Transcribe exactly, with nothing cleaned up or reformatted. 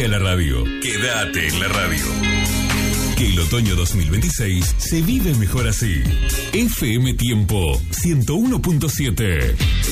Sumate a la radio. Quédate en la radio. Que el otoño dos mil veintiséis se vive mejor así. F M Tiempo ciento uno punto siete.